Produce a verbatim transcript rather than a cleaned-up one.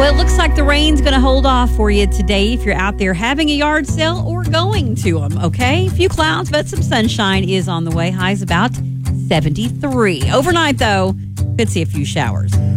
it looks like the rain's going to hold off for you today if you're out there having a yard sale or going to them, okay? A few clouds, but some sunshine is on the way. Highs about seventy-three. Overnight, though, could see a few showers.